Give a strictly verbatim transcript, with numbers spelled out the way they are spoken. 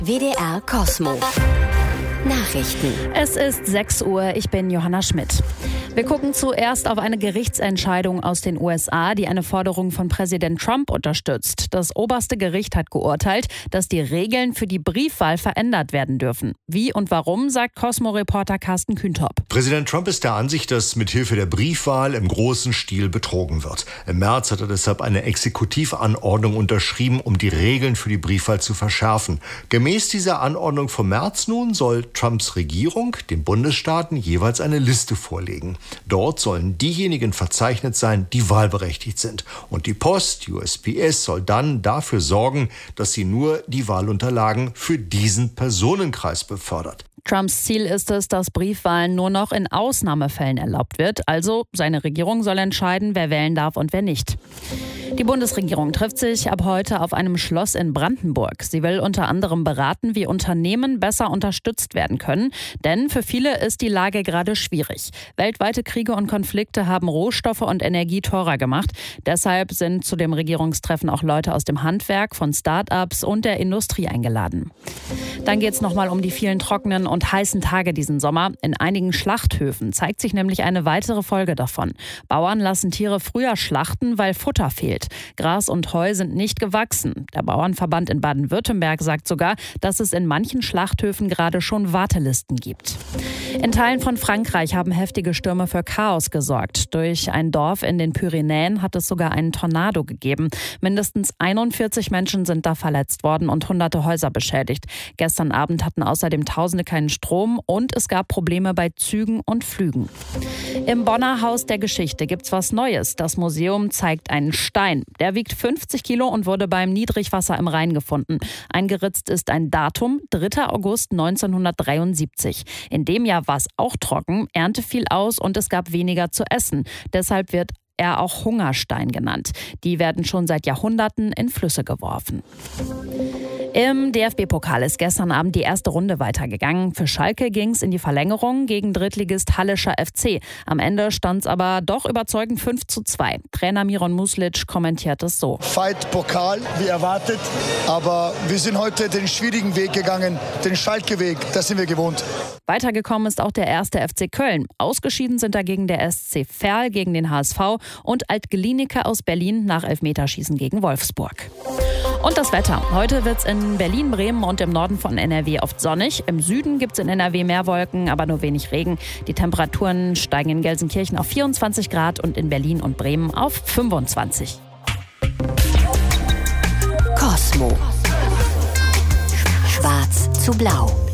W D R Cosmo. Nachrichten. Es ist sechs Uhr, ich bin Johanna Schmidt. Wir gucken zuerst auf eine Gerichtsentscheidung aus den U S A, die eine Forderung von Präsident Trump unterstützt. Das oberste Gericht hat geurteilt, dass die Regeln für die Briefwahl verändert werden dürfen. Wie und warum, sagt Cosmo-Reporter Carsten Kühntop. Präsident Trump ist der Ansicht, dass mithilfe der Briefwahl im großen Stil betrogen wird. Im März hat er deshalb eine Exekutivanordnung unterschrieben, um die Regeln für die Briefwahl zu verschärfen. Gemäß dieser Anordnung vom März nun soll Trumps Regierung den Bundesstaaten jeweils eine Liste vorlegen. Dort sollen diejenigen verzeichnet sein, die wahlberechtigt sind. Und die Post, U S P S, soll dann dafür sorgen, dass sie nur die Wahlunterlagen für diesen Personenkreis befördert. Trumps Ziel ist es, dass Briefwahlen nur noch in Ausnahmefällen erlaubt wird. Also seine Regierung soll entscheiden, wer wählen darf und wer nicht. Die Bundesregierung trifft sich ab heute auf einem Schloss in Brandenburg. Sie will unter anderem beraten, wie Unternehmen besser unterstützt werden können. Denn für viele ist die Lage gerade schwierig. Weltweite Kriege und Konflikte haben Rohstoffe und Energie teurer gemacht. Deshalb sind zu dem Regierungstreffen auch Leute aus dem Handwerk, von Start-ups und der Industrie eingeladen. Dann geht es nochmal um die vielen trockenen und heißen Tage diesen Sommer. In einigen Schlachthöfen zeigt sich nämlich eine weitere Folge davon. Bauern lassen Tiere früher schlachten, weil Futter fehlt. Gras und Heu sind nicht gewachsen. Der Bauernverband in Baden-Württemberg sagt sogar, dass es in manchen Schlachthöfen gerade schon Wartelisten gibt. In Teilen von Frankreich haben heftige Stürme für Chaos gesorgt. Durch ein Dorf in den Pyrenäen hat es sogar einen Tornado gegeben. Mindestens einundvierzig Menschen sind da verletzt worden und hunderte Häuser beschädigt. Gestern Abend hatten außerdem Tausende keinen Strom und es gab Probleme bei Zügen und Flügen. Im Bonner Haus der Geschichte gibt's was Neues. Das Museum zeigt einen Stein. Der wiegt fünfzig Kilo und wurde beim Niedrigwasser im Rhein gefunden. Eingeritzt ist ein Datum, dritter August neunzehnhundertdreiundsiebzig. In dem Jahr war es auch trocken, Ernte fiel aus und es gab weniger zu essen. Deshalb wird er auch Hungerstein genannt. Die werden schon seit Jahrhunderten in Flüsse geworfen. Im D F B-Pokal ist gestern Abend die erste Runde weitergegangen. Für Schalke ging es in die Verlängerung gegen Drittligist Hallischer F C. Am Ende stand es aber doch überzeugend fünf zu zwei. Trainer Miron Muslic kommentiert es so. Fight Pokal, wie erwartet, aber wir sind heute den schwierigen Weg gegangen, den Schalke-Weg, das sind wir gewohnt. Weitergekommen ist auch der erste F C Köln. Ausgeschieden sind dagegen der S C Verl gegen den H S V und Alt-Glienicke aus Berlin nach Elfmeterschießen gegen Wolfsburg. Und das Wetter. Heute wird es in Berlin, Bremen und im Norden von N R W oft sonnig. Im Süden gibt es in N R W mehr Wolken, aber nur wenig Regen. Die Temperaturen steigen in Gelsenkirchen auf vierundzwanzig Grad und in Berlin und Bremen auf fünfundzwanzig. Cosmo. Schwarz zu blau.